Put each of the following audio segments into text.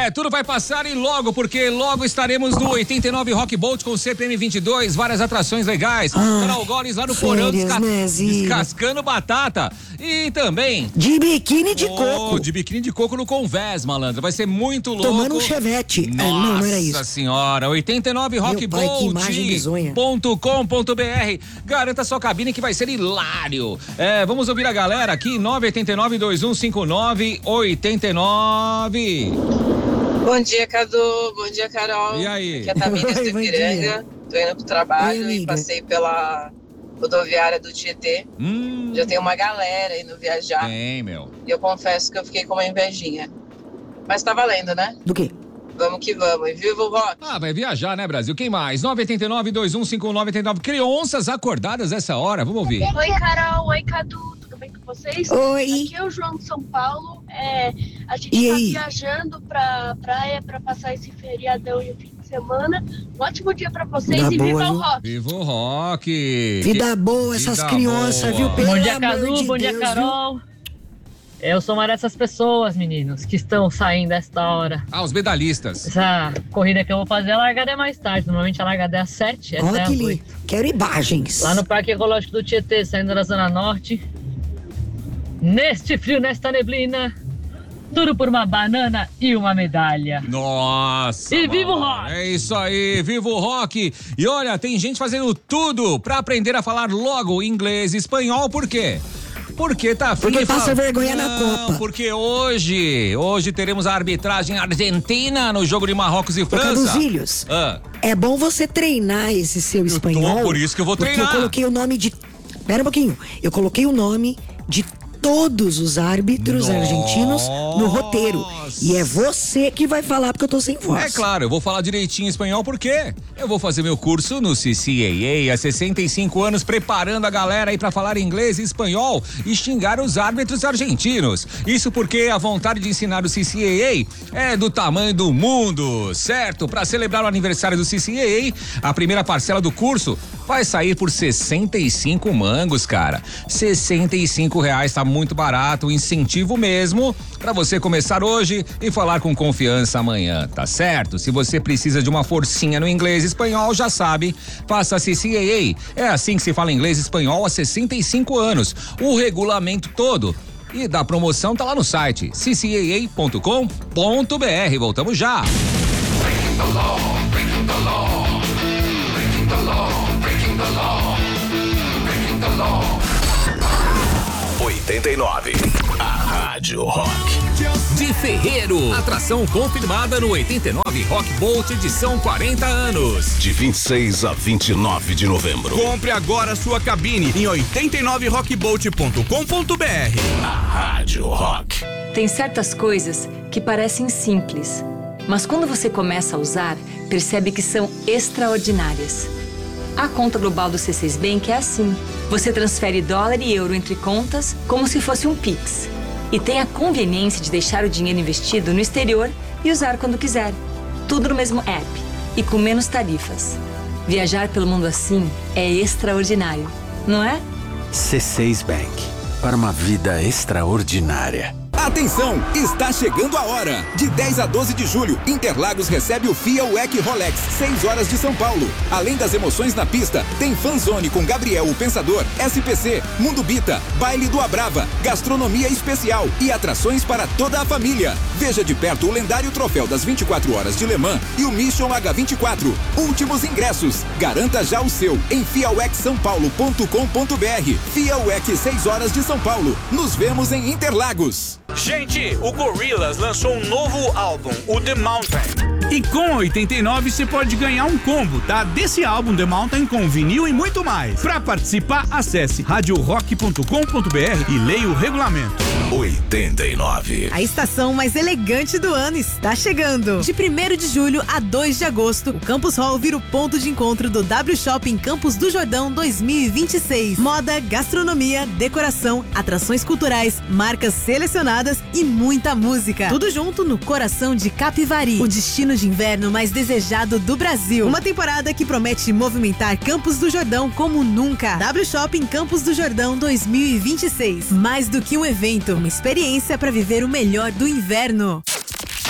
Tudo vai passar e logo, porque logo estaremos no 89 Rock Bolt com CPM 22, várias atrações legais. Carol Goles lá no porão descascando batata. E também... De biquíni de coco. De biquíni de coco no Convés, malandro. Vai ser muito louco. Tomando um chevette. Nossa não era isso. Nossa senhora, 89rockbolt.com.br. Garanta sua cabine que vai ser hilário. Vamos ouvir a galera aqui, 989-2159-89. Bom dia, Cadu. Bom dia, Carol. E aí? Aqui é a Tamires do Ipiranga. Tô indo pro trabalho e passei pela rodoviária do Tietê. Já tem uma galera indo viajar. Tem, meu. E eu confesso que eu fiquei com uma invejinha. Mas tá valendo, né? Do quê? Vamos que vamos. E viva o rock! Vai viajar, né, Brasil? Quem mais? 989-2151-99. Crianças acordadas essa hora. Vamos ouvir. Oi, Carol. Oi, Cadu. Tudo bem com vocês? Oi. Aqui é o João de São Paulo. A gente tá viajando pra praia pra passar esse feriadão e o fim de semana. Um ótimo dia pra vocês e viva o rock! Viva o rock! Vida boa, essas crianças, viu? Bom dia, Cadu. Bom dia, Carol. Eu sou uma dessas pessoas, meninos, que estão saindo esta hora. Os medalhistas. Essa corrida que eu vou fazer, a largada é mais tarde. Normalmente a largada é às 7. Olha que lindo. Quero imagens. Lá no Parque Ecológico do Tietê, saindo da Zona Norte. Neste frio, nesta neblina, tudo por uma banana e uma medalha. Nossa! E viva o rock! É isso aí, viva o rock! E olha, tem gente fazendo tudo pra aprender a falar logo inglês e espanhol, por quê? Porque tá afim Porque passa vergonha na Copa. Porque hoje teremos a arbitragem argentina no jogo de Marrocos e França. Caduzilhos, é bom você treinar esse seu espanhol. Por isso que eu vou treinar. Porque eu coloquei o nome de... Pera um pouquinho. Eu coloquei o nome de todos os árbitros argentinos no roteiro. E é você que vai falar, porque eu tô sem voz. É claro, eu vou falar direitinho espanhol porque eu vou fazer meu curso no CCAA há 65 anos, preparando a galera aí pra falar inglês e espanhol e xingar os árbitros argentinos. Isso porque a vontade de ensinar o CCAA é do tamanho do mundo, certo? Pra celebrar o aniversário do CCAA, a primeira parcela do curso vai sair por 65 mangos, cara. R$65, tá muito barato, incentivo mesmo pra você começar hoje e falar com confiança amanhã, tá certo? Se você precisa de uma forcinha no inglês e espanhol, já sabe, faça CCAA. É assim que se fala inglês e espanhol há 65 anos. O regulamento todo e da promoção tá lá no site ccaa.com.br. Voltamos já. Breaking the law, breaking the law, breaking the law, breaking the law, breaking the law. 89, a Rádio Rock. De Ferreiro, atração confirmada no 89 Rock Bolt edição 40 anos. De 26 a 29 de novembro. Compre agora sua cabine em 89rockbolt.com.br. A Rádio Rock. Tem certas coisas que parecem simples, mas quando você começa a usar, percebe que são extraordinárias. A conta global do C6 Bank é assim. Você transfere dólar e euro entre contas como se fosse um Pix. E tem a conveniência de deixar o dinheiro investido no exterior e usar quando quiser. Tudo no mesmo app e com menos tarifas. Viajar pelo mundo assim é extraordinário, não é? C6 Bank. Para uma vida extraordinária. Atenção, está chegando a hora. De 10 a 12 de julho, Interlagos recebe o FIA WEC Rolex, 6 horas de São Paulo. Além das emoções na pista, tem Fanzone com Gabriel o Pensador, SPC, Mundo Bita, Baile do Abrava, gastronomia especial e atrações para toda a família. Veja de perto o lendário troféu das 24 horas de Le Mans e o Mission H24. Últimos ingressos. Garanta já o seu em fiawecsaopaulo.com.br. FIA WEC 6 horas de São Paulo. Nos vemos em Interlagos. Gente, o Gorillaz lançou um novo álbum, o The Mountain. E com 89 você pode ganhar um combo, tá? Desse álbum The Mountain com vinil e muito mais. Para participar, acesse radiorock.com.br e leia o regulamento. 89. A estação mais elegante do ano está chegando. De 1º de julho a 2 de agosto, o Campus Hall vira o ponto de encontro do W Shopping Campos do Jordão 2026. Moda, gastronomia, decoração, atrações culturais, marcas selecionadas e muita música. Tudo junto no coração de Capivari, o destino de inverno mais desejado do Brasil. Uma temporada que promete movimentar Campos do Jordão como nunca. W Shopping Campos do Jordão 2026. Mais do que um evento, uma experiência para viver o melhor do inverno.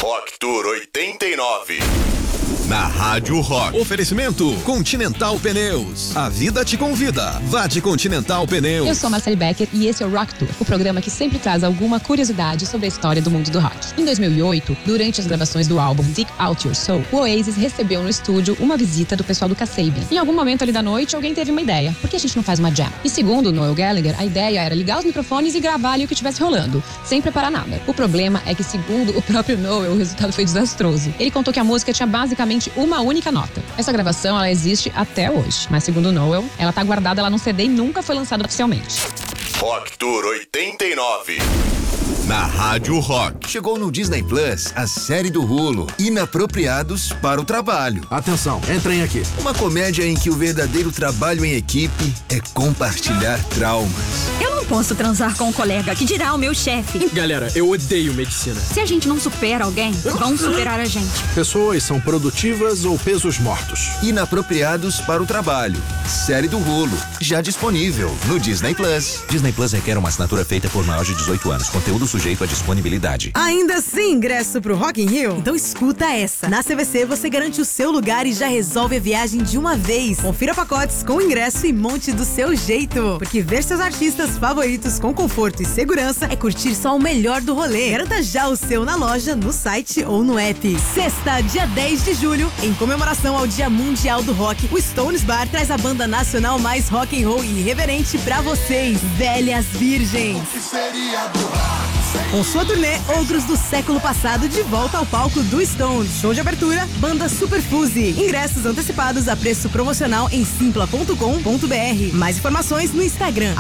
Rock Tour 89. Na Rádio Rock. Oferecimento Continental Pneus. A vida te convida. Vá de Continental Pneus. Eu sou Marcele Becker e esse é o Rock Tour, o programa que sempre traz alguma curiosidade sobre a história do mundo do rock. Em 2008, durante as gravações do álbum Dig Out Your Soul, o Oasis recebeu no estúdio uma visita do pessoal do Kasabian. Em algum momento ali da noite, alguém teve uma ideia. Por que a gente não faz uma jam? E segundo Noel Gallagher, a ideia era ligar os microfones e gravar ali o que estivesse rolando, sem preparar nada. O problema é que, segundo o próprio Noel, o resultado foi desastroso. Ele contou que a música tinha basicamente uma única nota. Essa gravação, ela existe até hoje, mas segundo Noel, ela tá guardada lá no CD e nunca foi lançada oficialmente. Rock Tour 89. Na Rádio Rock. Chegou no Disney Plus a série do Hulu, Inapropriados para o Trabalho. Atenção, entrem aqui. Uma comédia em que o verdadeiro trabalho em equipe é compartilhar traumas. Eu não posso transar com um colega, que dirá o meu chefe. Galera, eu odeio medicina. Se a gente não supera alguém, vão superar a gente. Pessoas são produtivas ou pesos mortos. Inapropriados para o Trabalho. Série do Hulu, já disponível no Disney Plus. Disney Plus requer uma assinatura feita por maior de 18 anos. Conteúdo sujeito à disponibilidade. Ainda sem ingresso pro Rock in Rio? Então escuta essa. Na CVC você garante o seu lugar e já resolve a viagem de uma vez. Confira pacotes com ingresso e monte do seu jeito. Porque ver seus artistas favoritos com conforto e segurança é curtir só o melhor do rolê. Garanta já o seu na loja, no site ou no app. Sexta, dia 10 de julho, em comemoração ao Dia Mundial do Rock, o Stones Bar traz a banda nacional mais rock and roll e irreverente pra vocês, Velhas Virgens. Com sua turnê Ogros do Século Passado de volta ao palco do Stones. Show de abertura, banda Superfuse. Ingressos antecipados a preço promocional em simpla.com.br. Mais informações no Instagram,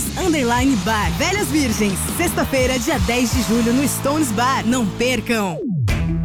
@Stones_Bar. Velhas Virgens, sexta-feira, dia 10 de julho no Stones Bar. Não percam!